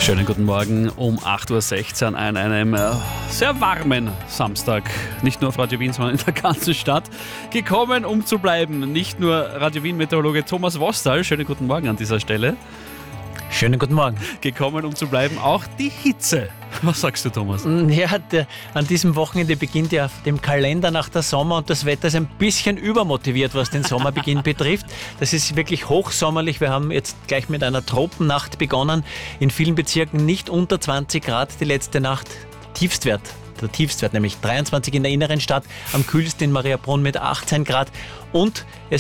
Schönen guten Morgen um 8.16 Uhr an einem sehr warmen Samstag. Nicht nur auf Radio Wien, sondern in der ganzen Stadt. Gekommen, um zu bleiben. Nicht nur Radio Wien-Meteorologe Thomas Wostal. Schönen guten Morgen an dieser Stelle. Schönen guten Morgen. Gekommen, um zu bleiben, auch die Hitze. Was sagst du, Thomas? Ja, an diesem Wochenende beginnt ja auf dem Kalender nach der Sommer und das Wetter ist ein bisschen übermotiviert, was den Sommerbeginn betrifft. Das ist wirklich hochsommerlich. Wir haben jetzt gleich mit einer Tropennacht begonnen. In vielen Bezirken nicht unter 20 Grad die letzte Nacht. Der Tiefstwert nämlich 23 in der inneren Stadt, am kühlsten in Mariabrunn mit 18 Grad und es